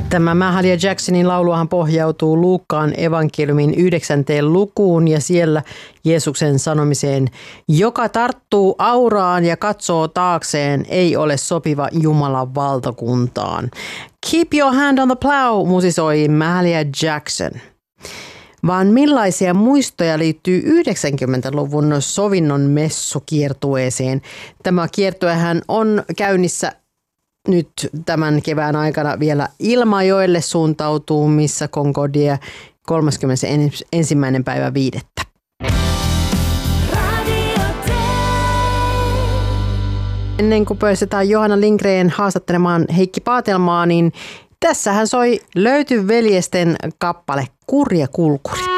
Tämä Mahalia Jacksonin lauluahan pohjautuu Luukkaan evankeliumin 9. lukuun ja siellä Jeesuksen sanomiseen, joka tarttuu auraan ja katsoo taakseen, ei ole sopiva Jumalan valtakuntaan. Keep your hand on the plow, musisoi Mahalia Jackson. Vaan millaisia muistoja liittyy 90-luvun sovinnon messukiertueeseen? Tämä kiertuehän on käynnissä nyt tämän kevään aikana vielä Ilmajoelle suuntautuu, missä Concordia 31. päivä 5. Ennen kuin pääsetään Johanna Lindgren haastattelemaan Heikki Paatelmaa, niin tässähän soi Löyty veljesten kappale Kurja kulkuri.